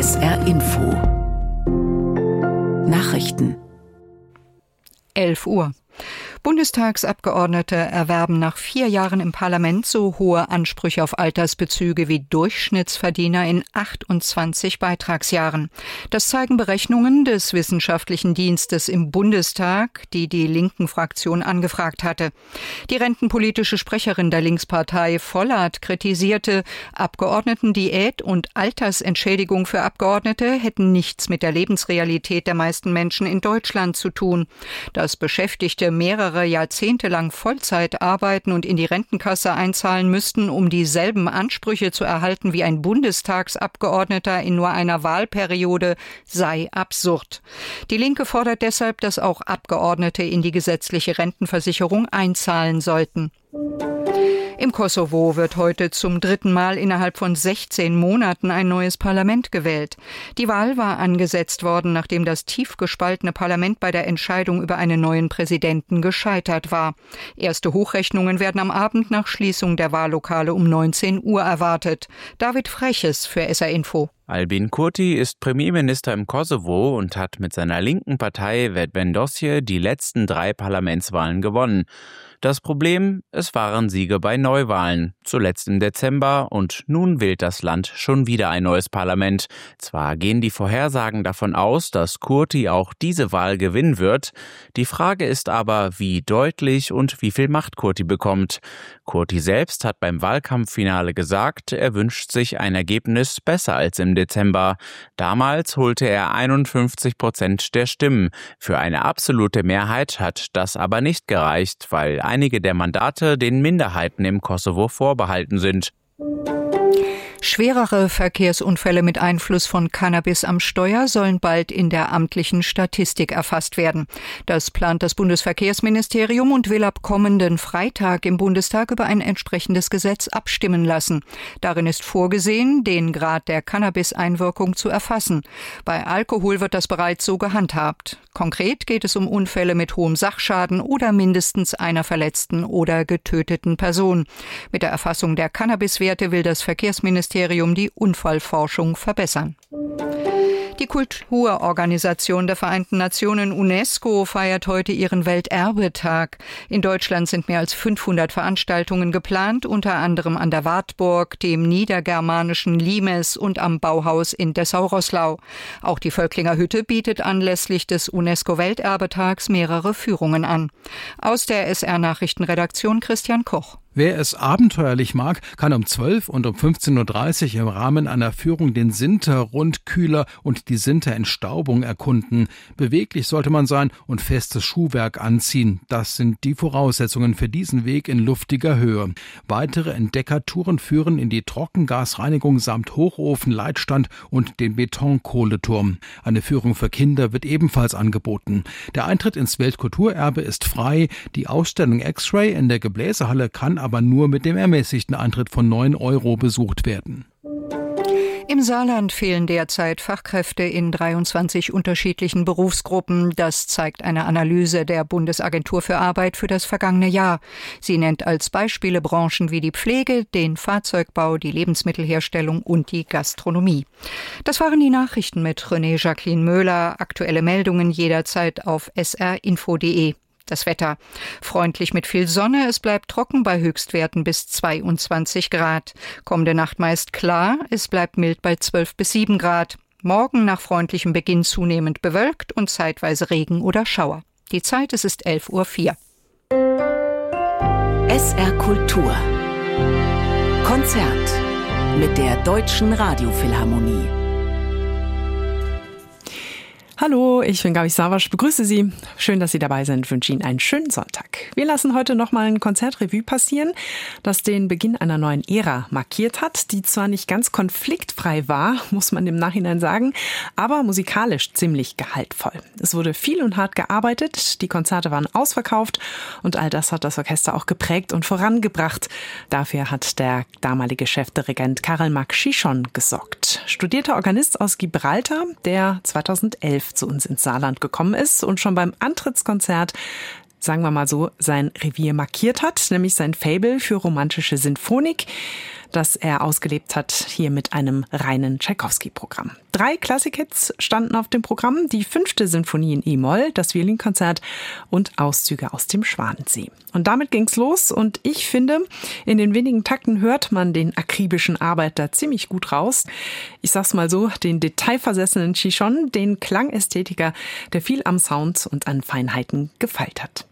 SR Info Nachrichten 11 Uhr. Bundestagsabgeordnete erwerben nach 4 Jahren im Parlament so hohe Ansprüche auf Altersbezüge wie Durchschnittsverdiener in 28 Beitragsjahren. Das zeigen Berechnungen des Wissenschaftlichen Dienstes im Bundestag, die die Linken-Fraktion angefragt hatte. Die rentenpolitische Sprecherin der Linkspartei Vollert kritisierte, Abgeordnetendiät und Altersentschädigung für Abgeordnete hätten nichts mit der Lebensrealität der meisten Menschen in Deutschland zu tun. Dass Beschäftigte mehrere Jahrzehnte lang Vollzeit arbeiten und in die Rentenkasse einzahlen müssten, um dieselben Ansprüche zu erhalten wie ein Bundestagsabgeordneter in nur einer Wahlperiode, sei absurd. Die Linke fordert deshalb, dass auch Abgeordnete in die gesetzliche Rentenversicherung einzahlen sollten. Im Kosovo wird heute zum 3. Mal innerhalb von 16 Monaten ein neues Parlament gewählt. Die Wahl war angesetzt worden, nachdem das tief gespaltene Parlament bei der Entscheidung über einen neuen Präsidenten gescheitert war. Erste Hochrechnungen werden am Abend nach Schließung der Wahllokale um 19 Uhr erwartet. David Freches für SR Info. Albin Kurti ist Premierminister im Kosovo und hat mit seiner linken Partei Vetëvendosje die letzten 3 Parlamentswahlen gewonnen. Das Problem, es waren Siege bei Neuwahlen, zuletzt im Dezember, und nun wählt das Land schon wieder ein neues Parlament. Zwar gehen die Vorhersagen davon aus, dass Kurti auch diese Wahl gewinnen wird. Die Frage ist aber, wie deutlich und wie viel Macht Kurti bekommt. Kurti selbst hat beim Wahlkampffinale gesagt, er wünscht sich ein Ergebnis besser als im Dezember. Damals holte er 51% der Stimmen. Für eine absolute Mehrheit hat das aber nicht gereicht, weil einige der Mandate den Minderheiten im Kosovo vorbehalten sind. Schwerere Verkehrsunfälle mit Einfluss von Cannabis am Steuer sollen bald in der amtlichen Statistik erfasst werden. Das plant das Bundesverkehrsministerium und will ab kommenden Freitag im Bundestag über ein entsprechendes Gesetz abstimmen lassen. Darin ist vorgesehen, den Grad der Cannabis-Einwirkung zu erfassen. Bei Alkohol wird das bereits so gehandhabt. Konkret geht es um Unfälle mit hohem Sachschaden oder mindestens einer verletzten oder getöteten Person. Mit der Erfassung der Cannabiswerte will das Verkehrsministerium die Unfallforschung verbessern. Die Kulturorganisation der Vereinten Nationen UNESCO feiert heute ihren Welterbetag. In Deutschland sind mehr als 500 Veranstaltungen geplant, unter anderem an der Wartburg, dem niedergermanischen Limes und am Bauhaus in Dessau-Roßlau. Auch die Völklinger Hütte bietet anlässlich des UNESCO-Welterbetags mehrere Führungen an. Aus der SR-Nachrichtenredaktion Christian Koch. Wer es abenteuerlich mag, kann um 12 und um 15.30 Uhr im Rahmen einer Führung den Sinter-Rundkühler und die Sinter-Entstaubung erkunden. Beweglich sollte man sein und festes Schuhwerk anziehen. Das sind die Voraussetzungen für diesen Weg in luftiger Höhe. Weitere Entdeckertouren führen in die Trockengasreinigung samt Hochofen, Leitstand und den Betonkohleturm. Eine Führung für Kinder wird ebenfalls angeboten. Der Eintritt ins Weltkulturerbe ist frei. Die Ausstellung X-Ray in der Gebläsehalle kann aber nur mit dem ermäßigten Eintritt von 9 € besucht werden. Im Saarland fehlen derzeit Fachkräfte in 23 unterschiedlichen Berufsgruppen. Das zeigt eine Analyse der Bundesagentur für Arbeit für das vergangene Jahr. Sie nennt als Beispiele Branchen wie die Pflege, den Fahrzeugbau, die Lebensmittelherstellung und die Gastronomie. Das waren die Nachrichten mit René Jacqueline Möhler. Aktuelle Meldungen jederzeit auf srinfo.de. Das Wetter. Freundlich mit viel Sonne, es bleibt trocken bei Höchstwerten bis 22 Grad. Kommende Nacht meist klar, es bleibt mild bei 12 bis 7 Grad. Morgen nach freundlichem Beginn zunehmend bewölkt und zeitweise Regen oder Schauer. Die Zeit, es ist 11:04 Uhr. SR Kultur Konzert mit der Deutschen Radiophilharmonie. Hallo, ich bin Gabi Savasch, begrüße Sie. Schön, dass Sie dabei sind, wünsche Ihnen einen schönen Sonntag. Wir lassen heute nochmal ein Konzertrevue passieren, das den Beginn einer neuen Ära markiert hat, die zwar nicht ganz konfliktfrei war, muss man im Nachhinein sagen, aber musikalisch ziemlich gehaltvoll. Es wurde viel und hart gearbeitet, die Konzerte waren ausverkauft und all das hat das Orchester auch geprägt und vorangebracht. Dafür hat der damalige Chefdirigent Karel Mack Chichon gesorgt. Studierter Organist aus Gibraltar, der 2011 zu uns ins Saarland gekommen ist und schon beim Antrittskonzert, sagen wir mal so, sein Revier markiert hat, nämlich sein Faible für romantische Sinfonik. das er ausgelebt hat, hier mit einem reinen Tschaikowski-Programm. 3 Klassikhits standen auf dem Programm, die 5. Sinfonie in E-Moll, das Violinkonzert und Auszüge aus dem Schwanensee. Und damit ging's los und ich finde, in den wenigen Takten hört man den akribischen Arbeiter ziemlich gut raus. Ich sag's mal so, den detailversessenen Chichon, den Klangästhetiker, der viel am Sound und an Feinheiten gefeilt hat.